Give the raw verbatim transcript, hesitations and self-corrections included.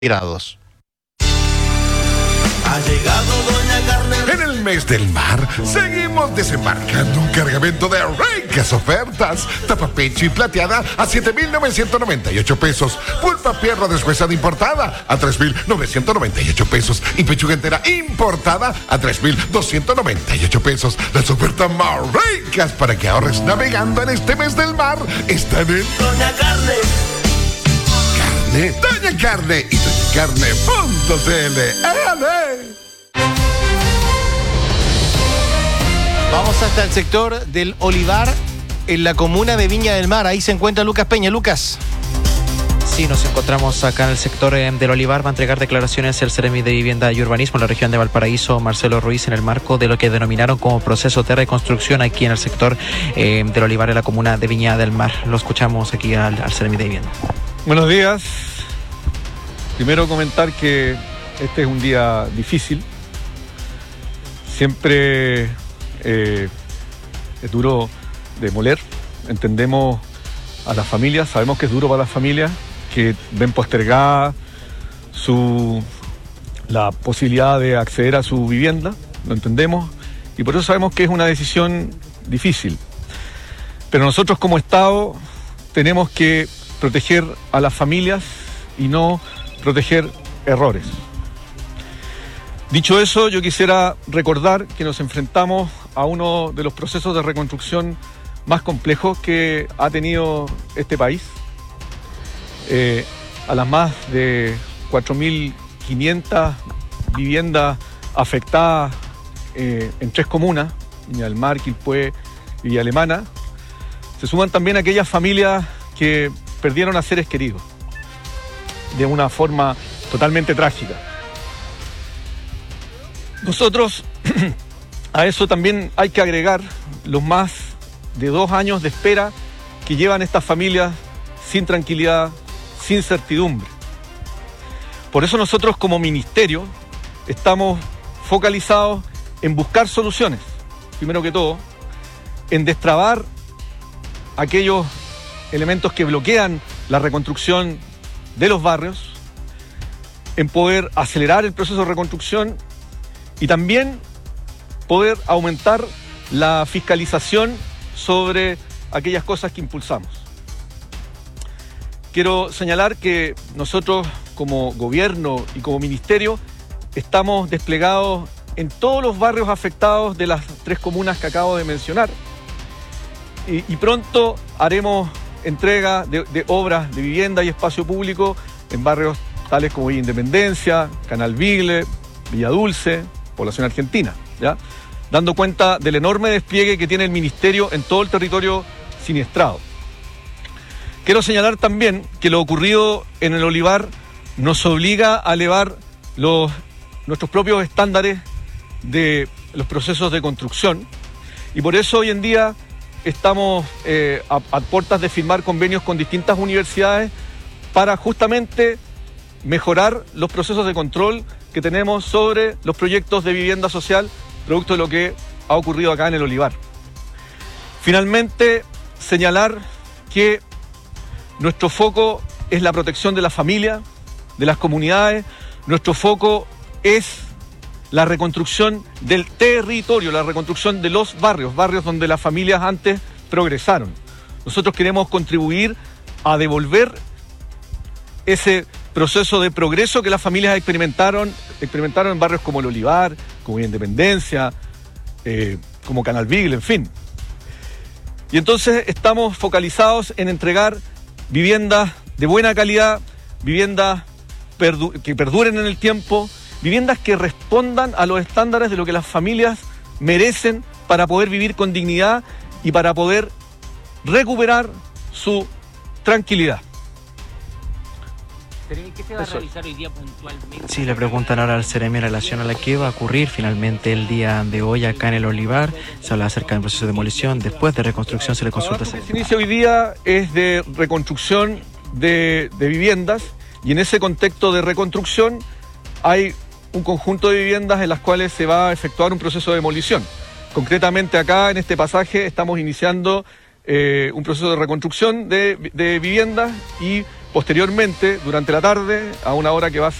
grados. Ha llegado Doña Carne. En el mes del mar, seguimos desembarcando un cargamento de ricas ofertas. Tapa pecho y plateada a siete mil novecientos noventa y ocho pesos. Pulpa pierna deshuesada importada a tres mil novecientos noventa y ocho pesos. Y pechuga entera importada a tres mil doscientos noventa y ocho pesos. Las ofertas más ricas para que ahorres navegando en este mes del mar están en Doña Carne. Carne, Doña Carne y doña carne punto c l. ¡Ale! Vamos hasta el sector del Olivar, en la comuna de Viña del Mar. Ahí se encuentra Lucas Peña. Lucas. Sí, nos encontramos acá en el sector eh, del Olivar. Va a entregar declaraciones el Seremi de Vivienda y Urbanismo en la región de Valparaíso, Marcelo Ruiz, en el marco de lo que denominaron como proceso de reconstrucción aquí en el sector eh, del Olivar, en la comuna de Viña del Mar. Lo escuchamos aquí al, al Seremi de Vivienda. Buenos días. Primero comentar que este es un día difícil. Siempre eh, es duro de moler. Entendemos a las familias, sabemos que es duro para las familias que ven postergada su, la posibilidad de acceder a su vivienda, lo entendemos, y por eso sabemos que es una decisión difícil. Pero nosotros como Estado tenemos que proteger a las familias y no proteger errores. Dicho eso, yo quisiera recordar que nos enfrentamos a uno de los procesos de reconstrucción más complejos que ha tenido este país. Eh, a las más de cuatro mil quinientas viviendas afectadas eh, en tres comunas, Viña del Mar, Quilpué y Villa Alemana, se suman también aquellas familias que perdieron a seres queridos de una forma totalmente trágica. Nosotros a eso también hay que agregar los más de dos años de espera que llevan estas familias sin tranquilidad, sin certidumbre. Por eso nosotros como ministerio estamos focalizados en buscar soluciones, primero que todo, en destrabar aquellos elementos que bloquean la reconstrucción de los barrios, en poder acelerar el proceso de reconstrucción y también poder aumentar la fiscalización sobre aquellas cosas que impulsamos. Quiero señalar que nosotros como gobierno y como ministerio estamos desplegados en todos los barrios afectados de las tres comunas que acabo de mencionar y, y pronto haremos entrega de, de obras de vivienda y espacio público en barrios tales como Villa Independencia, Canal Vigle, Villa Dulce, Población Argentina, ¿ya? Dando cuenta del enorme despliegue que tiene el Ministerio en todo el territorio siniestrado. Quiero señalar también que lo ocurrido en el Olivar nos obliga a elevar los, nuestros propios estándares de los procesos de construcción y por eso hoy en día estamos eh, a, a puertas de firmar convenios con distintas universidades para justamente mejorar los procesos de control que tenemos sobre los proyectos de vivienda social, producto de lo que ha ocurrido acá en el Olivar. Finalmente, señalar que nuestro foco es la protección de la familia, de las comunidades, nuestro foco es la reconstrucción del territorio, la reconstrucción de los barrios, barrios donde las familias antes progresaron. Nosotros queremos contribuir a devolver ese proceso de progreso que las familias experimentaron, experimentaron en barrios como el Olivar, como Independencia, eh, como Canal Vigle, en fin. Y entonces estamos focalizados en entregar viviendas de buena calidad, viviendas perdu- que perduren en el tiempo, viviendas que respondan a los estándares de lo que las familias merecen para poder vivir con dignidad y para poder recuperar su tranquilidad. ¿Qué se va a realizar hoy día puntualmente? Sí, le preguntan ahora al Seremi en relación a la que va a ocurrir finalmente el día de hoy acá en el Olivar. Se habla acerca del proceso de demolición, después de reconstrucción se le consulta. El que se inicia hoy día es de reconstrucción de, de viviendas y en ese contexto de reconstrucción hay un conjunto de viviendas en las cuales se va a efectuar un proceso de demolición. Concretamente acá en este pasaje estamos iniciando eh, un proceso de reconstrucción de, de viviendas y Posteriormente, durante la tarde, a una hora que va a